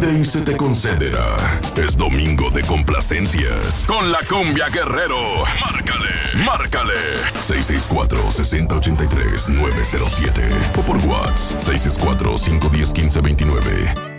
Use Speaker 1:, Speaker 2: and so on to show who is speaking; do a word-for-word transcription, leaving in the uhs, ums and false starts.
Speaker 1: pide y se te concederá. Es domingo de complacencias con la Cumbia Guerrero. Márcale, márcale. seis seis cuatro, seis cero ocho tres, nueve cero siete o por WhatsApp seis seis cuatro, cinco uno cero, uno cinco dos nueve.